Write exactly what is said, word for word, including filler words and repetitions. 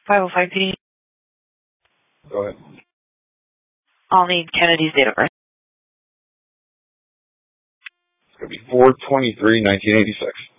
five oh five P D. Go ahead. I'll need Kennedy's date of birth. It's going to be four twenty-three nineteen eighty-six.